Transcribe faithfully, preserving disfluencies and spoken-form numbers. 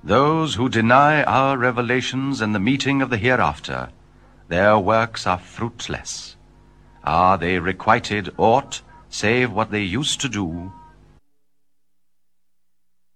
Those who deny our revelations and the meeting of the hereafter, their works are fruitless. Ah, they requited aught save what they used to do,